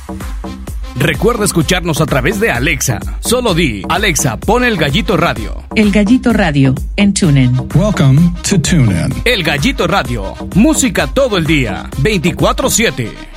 Recuerda escucharnos a través de Alexa. Solo di, Alexa, pon El Gallito Radio. El Gallito Radio en TuneIn. Welcome to TuneIn. El Gallito Radio. Música todo el día, 24/7.